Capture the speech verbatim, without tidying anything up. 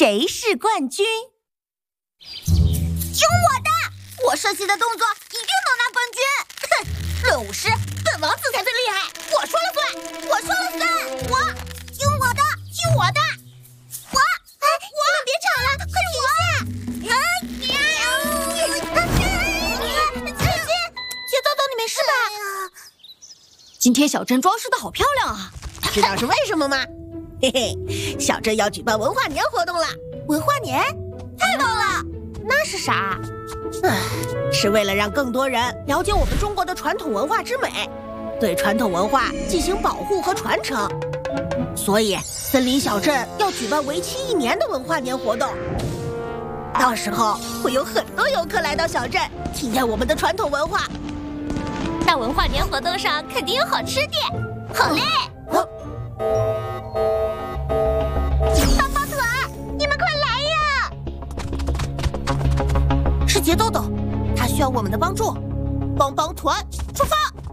谁是冠军？ 听我的！我射击的动作一定能拿冠军！哼，论武师，本王子才最厉害，我说了算，我说了算！我听我的，听我的！我，哎，我们别吵了，快停下！啊！小心，姐豆豆，你没事吧？ 今天小镇装饰的好漂亮啊！ 知道是为什么吗？嘿嘿，小镇要举办文化年活动了。 文化年，太棒了！那是啥？ 唉，是为了让更多人了解我们中国的传统文化之美，对传统文化进行保护和传承。所以，森林小镇要举办为期一年的文化年活动。到时候会有很多游客来到小镇，体验我们的传统文化。 那文化年活动上肯定有好吃的。好嘞！ 哦帮帮团，你们快来呀！ 是杰豆豆，他需要我们的帮助。帮帮团，出发！